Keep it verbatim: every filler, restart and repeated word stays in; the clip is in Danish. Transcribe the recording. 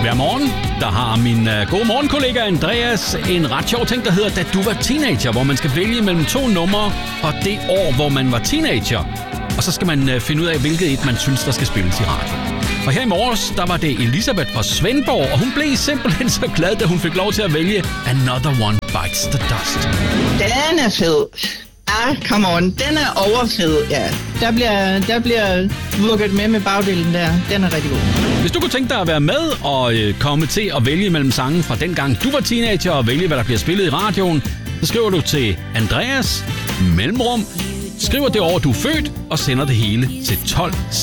Hver morgen, der har min uh, gode morgenkollega Andreas en ret sjov ting, der hedder Da du var teenager, hvor man skal vælge mellem to numre fra det år, hvor man var teenager. Og så skal man uh, finde ud af, hvilket et man synes, der skal spilles i radio. Og her i morges, der var det Elisabeth fra Svendborg, og hun blev simpelthen så glad, da hun fik lov til at vælge Another One Bites the Dust. Den er fed. Ah, come on. Den er overfed, ja. Der bliver, der bliver vugget med med bagdelen der. Den er rigtig god. Hvis du kunne tænke dig at være med og øh, komme til at vælge mellem sange fra dengang du var teenager og vælge, hvad der bliver spillet i radioen, så skriver du til Andreas Mellemrum, skriver det år, du er født, og sender det hele til tolv